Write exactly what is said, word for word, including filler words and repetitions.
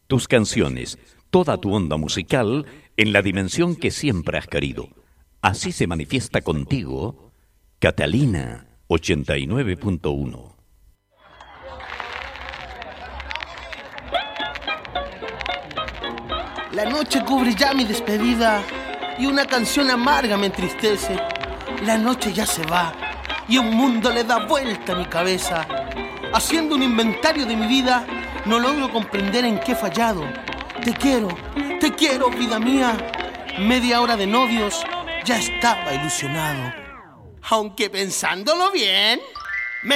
tus canciones, toda tu onda musical en la dimensión que siempre has querido. Así se manifiesta contigo Catalina ochenta y nueve punto uno. La noche cubre ya mi despedida y una canción amarga me entristece. La noche ya se va y un mundo le da vuelta a mi cabeza. Haciendo un inventario de mi vida, no logro comprender en qué he fallado. Te quiero, te quiero, vida mía. Media hora de novios, ya estaba ilusionado. Aunque pensándolo bien...